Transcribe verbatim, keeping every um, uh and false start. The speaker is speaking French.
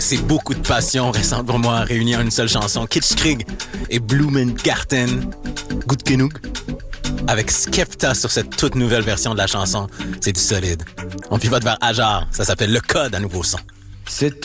c'est beaucoup de passion récent pour moi réunie en une seule chanson. Kitschkrieg et Blumengarten, Gut genug, avec Skepta sur cette toute nouvelle version de la chanson. C'est du solide. On pivote vers Ajar, ça s'appelle Le Code à nouveau son. C'est